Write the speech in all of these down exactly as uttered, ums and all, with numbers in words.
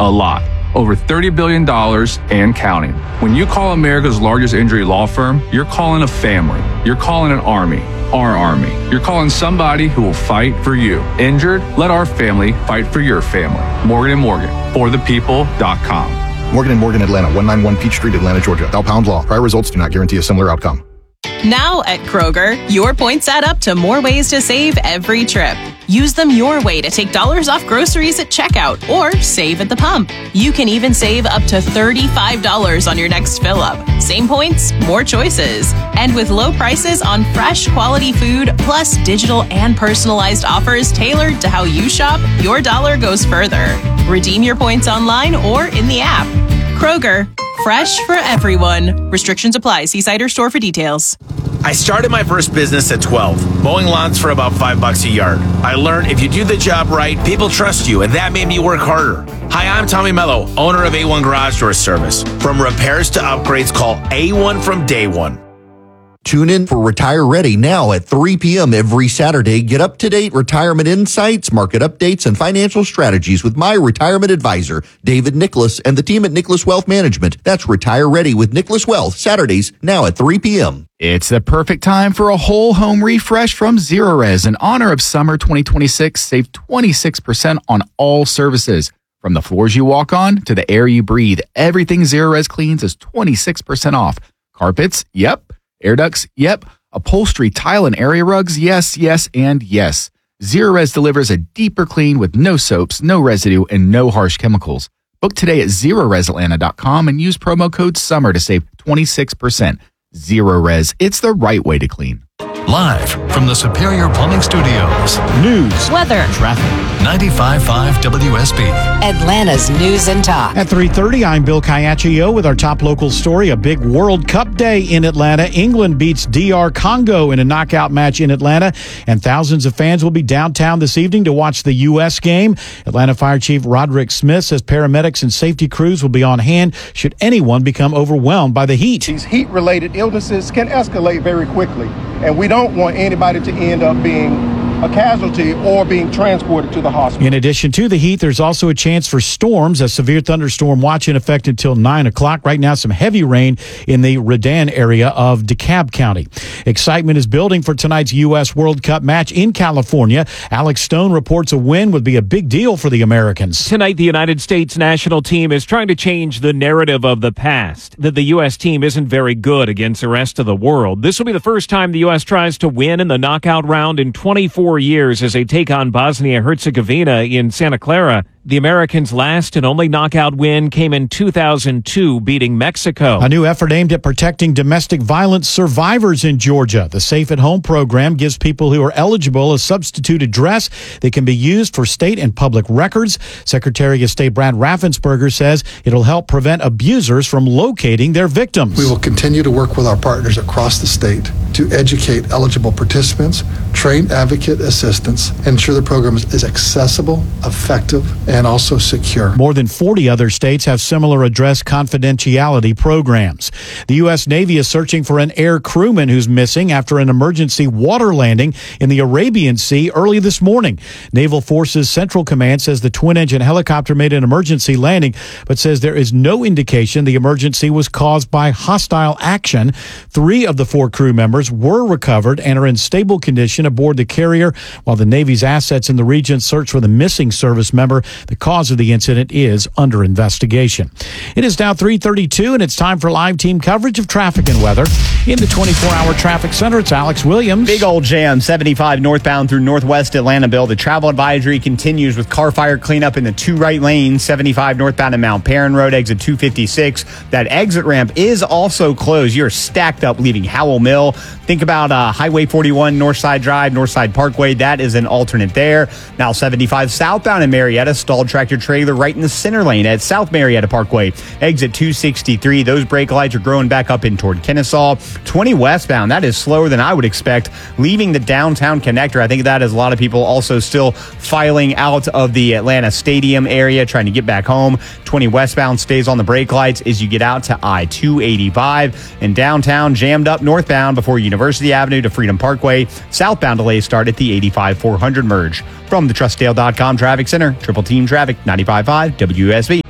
A lot. Over thirty billion dollars and counting. When you call America's largest injury law firm, you're calling a family. You're calling an army. Our army. You're calling somebody who will fight for you. Injured? Let our family fight for your family. Morgan and Morgan. For the people dot com. Morgan and Morgan, Atlanta, one ninety-one Peach Street, Atlanta, Georgia. Thou pound law. Prior results do not guarantee a similar outcome. Now at Kroger, your points add up to more ways to save every trip. Use them your way to take dollars off groceries at checkout or save at the pump. You can even save up to thirty-five dollars on your next fill up. Same points, more choices. And with low prices on fresh, quality food, plus digital and personalized offers tailored to how you shop, your dollar goes further. Redeem your points online or in the app. Kroger, fresh for everyone. Restrictions apply. See site or store for details. I started my first business at twelve, mowing lawns for about five bucks a yard. I learned if you do the job right, people trust you, and that made me work harder. Hi, I'm Tommy Mello, owner of A one Garage Door Service. From repairs to upgrades, call A one from day one. Tune in for Retire Ready now at three p.m. every Saturday. Get up-to-date retirement insights, market updates, and financial strategies with my retirement advisor, David Nicholas, and the team at Nicholas Wealth Management. That's Retire Ready with Nicholas Wealth, Saturdays now at three p.m. It's the perfect time for a whole home refresh from Zerorez. In honor of summer twenty twenty-six, save twenty-six percent on all services. From the floors you walk on to the air you breathe, everything Zerorez cleans is twenty-six percent off. Carpets? Yep. Air ducts? Yep. Upholstery, tile, and area rugs? Yes, yes, and yes. Zerorez delivers a deeper clean with no soaps, no residue, and no harsh chemicals. Book today at Zerorez Atlanta dot com and use promo code SUMMER to save twenty-six percent. Zerorez, it's the right way to clean. Live from the Superior Plumbing Studios. News, weather, traffic. ninety-five point five W S B. Atlanta's News and Talk. At three thirty, I'm Bill Caiaccio with our top local story. A big World Cup day in Atlanta. England beats D R Congo in a knockout match in Atlanta, and thousands of fans will be downtown this evening to watch the U S game. Atlanta Fire Chief Roderick Smith says paramedics and safety crews will be on hand should anyone become overwhelmed by the heat. These heat-related illnesses can escalate very quickly, and we don't want anybody to end up being a casualty or being transported to the hospital. In addition to the heat, there's also a chance for storms. A severe thunderstorm watch in effect until nine o'clock. Right now, some heavy rain in the Redan area of DeKalb County. Excitement is building for tonight's U S World Cup match in California. Alex Stone reports a win would be a big deal for the Americans. Tonight, the United States national team is trying to change the narrative of the past, that the U S team isn't very good against the rest of the world. This will be the first time the U S tries to win in the knockout round in twenty-four years as they take on Bosnia-Herzegovina in Santa Clara. The Americans' last and only knockout win came in two thousand two, beating Mexico. A new effort aimed at protecting domestic violence survivors in Georgia. The Safe at Home program gives people who are eligible a substitute address that can be used for state and public records. Secretary of State Brad Raffensperger says it'll help prevent abusers from locating their victims. We will continue to work with our partners across the state to educate eligible participants, train advocate assistants, and ensure the program is accessible, effective, and also secure. More than forty other states have similar address confidentiality programs. The U S Navy is searching for an air crewman who's missing after an emergency water landing in the Arabian Sea early this morning. Naval Forces Central Command says the twin-engine helicopter made an emergency landing, but says there is no indication the emergency was caused by hostile action. Three of the four crew members were recovered and are in stable condition aboard the carrier, while the Navy's assets in the region search for the missing service member. The cause of the incident is under investigation. It is now three thirty-two, and it's time for live team coverage of traffic and weather. In the twenty-four hour traffic center, it's Alex Williams. Big old jam, seventy-five northbound through northwest Atlanta, Bill. The travel advisory continues with car fire cleanup in the two right lanes, seventy-five northbound at Mount Perrin Road, exit two fifty-six. That exit ramp is also closed. You're stacked up leaving Howell Mill. Think about uh, Highway forty-one, Northside Drive, Northside Parkway. That is an alternate there. Now seventy-five southbound in Marietta, stalled tractor trailer right in the center lane at South Marietta Parkway, exit two sixty-three. Those brake lights are growing back up in toward Kennesaw. twenty westbound, that is slower than I would expect, leaving the downtown connector. I think that is a lot of people also still filing out of the Atlanta Stadium area, trying to get back home. twenty westbound stays on the brake lights as you get out to I two eighty-five. And downtown jammed up northbound before University Avenue to Freedom Parkway. Southbound delays start at the eighty-five four hundred merge. From the Trustdale dot com Traffic Center, Triple Team Traffic, ninety-five point five W S B.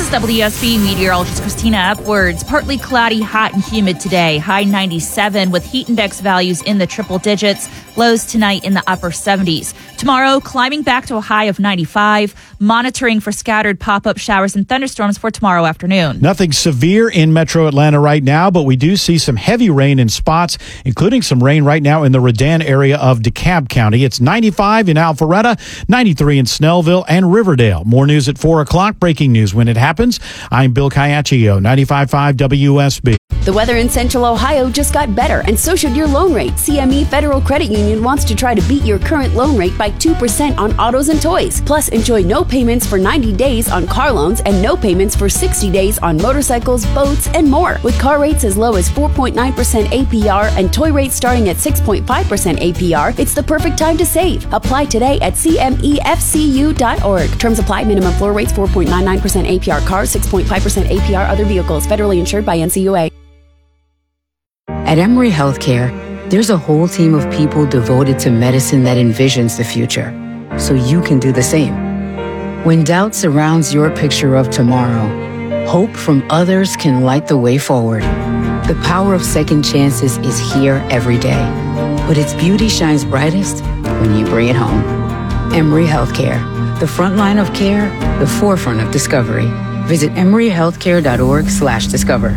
is W S B meteorologist Christina Edwards. Partly cloudy, hot and humid today. High ninety-seven with heat index values in the triple digits. Lows tonight in the upper seventies. Tomorrow, climbing back to a high of ninety-five. Monitoring for scattered pop-up showers and thunderstorms for tomorrow afternoon. Nothing severe in Metro Atlanta right now, but we do see some heavy rain in spots, including some rain right now in the Redan area of DeKalb County. It's ninety-five in Alpharetta, ninety-three in Snellville and Riverdale. More news at four o'clock. Breaking news when it happens. I'm Bill Caiaccio, ninety-five point five W S B. The weather in Central Ohio just got better, and so should your loan rate. C M E Federal Credit Union wants to try to beat your current loan rate by two percent on autos and toys. Plus, enjoy no payments for ninety days on car loans and no payments for sixty days on motorcycles, boats, and more. With car rates as low as four point nine percent A P R and toy rates starting at six point five percent A P R, it's the perfect time to save. Apply today at C M E F C U dot org. Terms apply. Minimum floor rates four point nine nine percent A P R cars, six point five percent A P R other vehicles. Federally insured by N C U A. At Emory Healthcare, there's a whole team of people devoted to medicine that envisions the future, so you can do the same. When doubt surrounds your picture of tomorrow, hope from others can light the way forward. The power of second chances is here every day, but its beauty shines brightest when you bring it home. Emory Healthcare, the front line of care, the forefront of discovery. Visit emory healthcare dot org slash discover.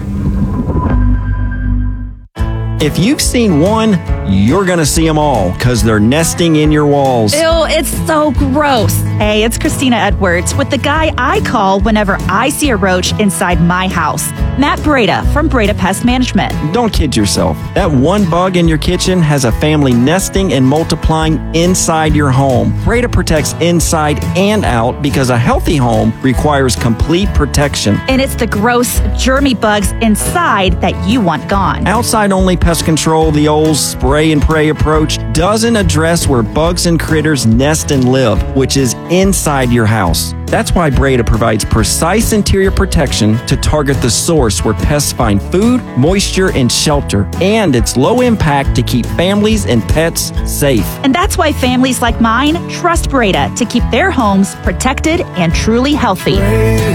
If you've seen one, you're going to see them all because they're nesting in your walls. Ew, it's so gross. Hey, it's Christina Edwards with the guy I call whenever I see a roach inside my house. Matt Breda from Breda Pest Management. Don't kid yourself. That one bug in your kitchen has a family nesting and multiplying inside your home. Breda protects inside and out because a healthy home requires complete protection. And it's the gross, germy bugs inside that you want gone. Outside-only pest control, the old spray and pray approach, doesn't address where bugs and critters nest and live, which is inside your house. That's why Breda provides precise interior protection to target the source where pests find food, moisture, and shelter. And it's low impact to keep families and pets safe. And that's why families like mine trust Breda to keep their homes protected and truly healthy.